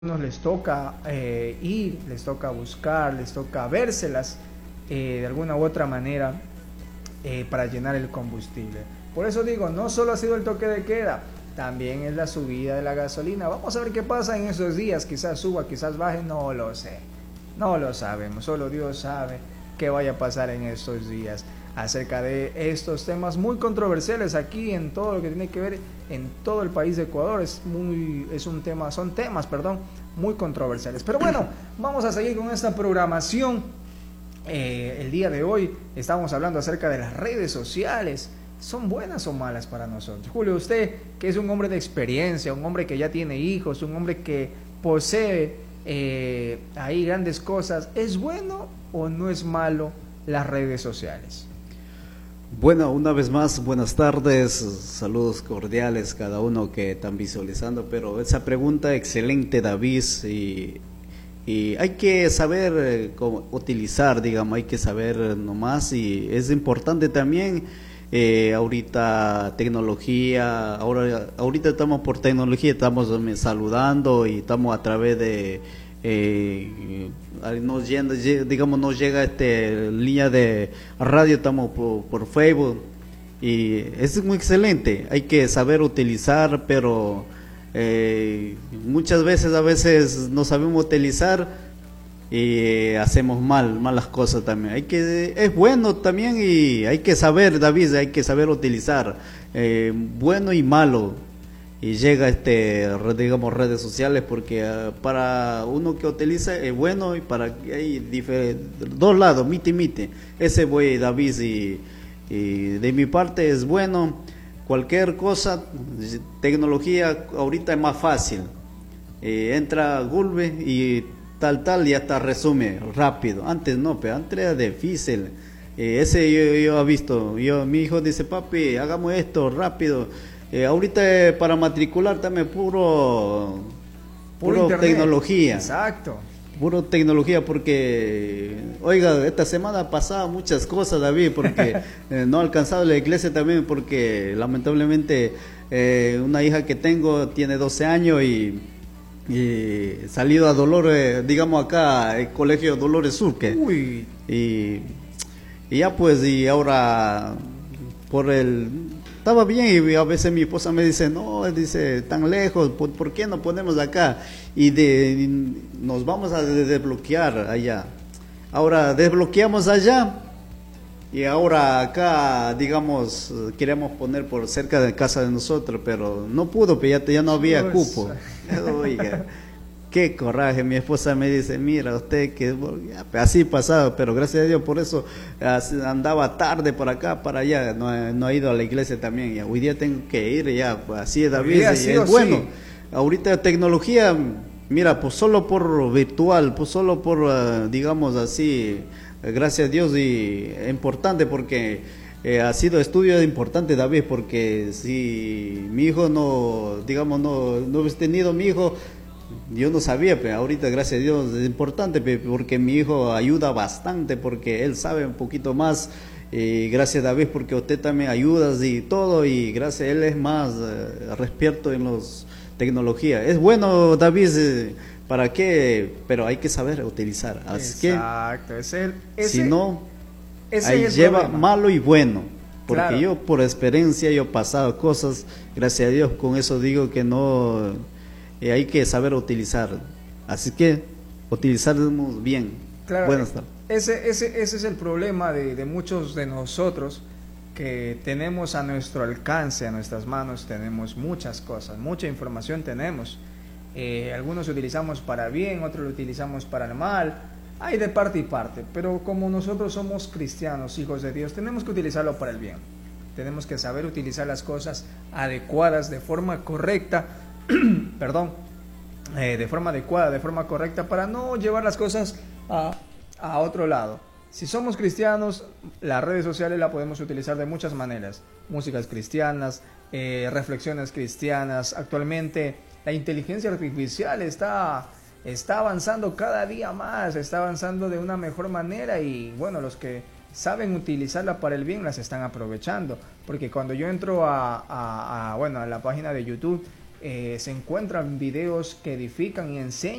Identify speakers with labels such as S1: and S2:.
S1: les toca ir, les toca buscar, les toca vérselas de alguna u otra manera para llenar el combustible. Por eso digo, no solo ha sido el toque de queda, también es la subida de la gasolina. Vamos a ver qué pasa en esos días, quizás suba, quizás baje, no lo sé. No lo sabemos, solo Dios sabe qué vaya a pasar en estos días acerca de estos temas muy controversiales aquí en todo lo que tiene que ver en todo el país de Ecuador. Son temas, muy controversiales. Pero bueno, vamos a seguir con esta programación. El día de hoy estamos hablando acerca de las redes sociales. ¿Son buenas o malas para nosotros? Julio, usted que es un hombre de experiencia, un hombre que ya tiene hijos, un hombre que posee ahí grandes cosas, ¿es bueno o no es malo las redes sociales?
S2: Bueno, una vez más, buenas tardes, saludos cordiales cada uno que están visualizando, pero esa pregunta excelente, David, y hay que saber cómo utilizar, digamos, hay que saber nomás, y es importante también, ahorita tecnología, ahorita estamos por tecnología, estamos saludando y estamos a través de nos llega línea de radio, estamos por Facebook, y es muy excelente, hay que saber utilizar, pero muchas veces a veces no sabemos utilizar y hacemos malas cosas también. Es bueno también, y hay que saber, David, hay que saber utilizar bueno y malo, y llega digamos, redes sociales, porque para uno que utiliza es bueno, y para que hay dos lados, mite. Ese voy, David, y de mi parte es bueno. Cualquier cosa, tecnología ahorita es más fácil, entra a Google y tal, ya está, resume rápido. Antes no, pero antes era difícil. Ese yo he visto, mi hijo dice, papi, hagamos esto rápido. Ahorita para matricular también puro tecnología.
S1: Exacto.
S2: Puro tecnología, porque, oiga, esta semana pasaba muchas cosas, David, porque no ha alcanzado la iglesia también, porque lamentablemente una hija que tengo tiene 12 años y salido a Dolores, digamos acá, el colegio Dolores Sur, y ya pues, y ahora estaba bien, y a veces mi esposa me dice, no, dice, tan lejos, ¿por qué no ponemos acá? Y nos vamos a desbloquear allá. Ahora desbloqueamos allá, y ahora acá, digamos, queremos poner por cerca de casa de nosotros, pero no pudo, pero ya no había cupo. Oiga, qué coraje. Mi esposa me dice, mira, usted que así pasado, pero gracias a Dios por eso andaba tarde por acá, para allá, no ha ido a la iglesia también, y hoy día tengo que ir ya, pues así es, David, y es bueno. Ahorita tecnología, mira, pues solo por virtual, pues solo por, digamos así, gracias a Dios, y es importante porque ha sido estudio importante, David, porque si mi hijo no hubiese tenido mi hijo, yo no sabía, pero ahorita gracias a Dios es importante, porque mi hijo ayuda bastante, porque él sabe un poquito más, y gracias, David, porque usted también ayudas y todo, y gracias a él es más respierto en los tecnología. Es bueno, David, ¿para qué? Pero hay que saber utilizar. Así
S1: exacto,
S2: si no, ahí lleva malo y bueno. Porque claro, yo por experiencia, yo he pasado cosas, gracias a Dios, con eso digo que no, hay que saber utilizar. Así que utilizarnos bien.
S1: Claro,
S2: Buenas tardes.
S1: Ese es el problema de muchos de nosotros, que tenemos a nuestro alcance, a nuestras manos, tenemos muchas cosas, mucha información tenemos. Algunos utilizamos para bien, otros lo utilizamos para el mal. Hay de parte y parte, pero como nosotros somos cristianos, hijos de Dios, tenemos que utilizarlo para el bien. Tenemos que saber utilizar las cosas adecuadas, de forma correcta, de forma adecuada, de forma correcta, para no llevar las cosas a otro lado. Si somos cristianos, las redes sociales las podemos utilizar de muchas maneras. Músicas cristianas, reflexiones cristianas. Actualmente la inteligencia artificial está avanzando cada día más, está avanzando de una mejor manera, y bueno, los que saben utilizarla para el bien las están aprovechando, porque cuando yo entro a la página de YouTube, se encuentran videos que edifican y enseñan